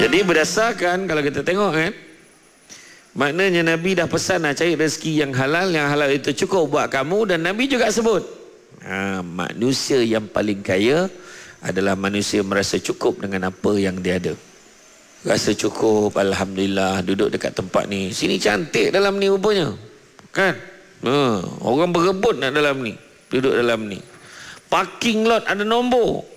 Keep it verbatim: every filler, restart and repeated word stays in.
Jadi berdasarkan kalau kita tengok kan, maknanya Nabi dah pesan nak cari rezeki yang halal, yang halal itu cukup buat kamu. Dan Nabi juga sebut, ha, manusia yang paling kaya adalah manusia merasa cukup dengan apa yang dia ada. Rasa cukup, Alhamdulillah, duduk dekat tempat ni. Sini cantik dalam ni rupanya. Kan? Ha, orang berebut nak dalam ni. Duduk dalam ni. Parking lot ada nombor.